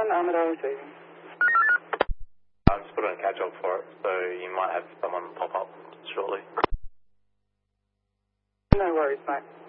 Amador receiving. I'm just putting a catch up for it, so you might have someone pop up shortly. No worries, mate.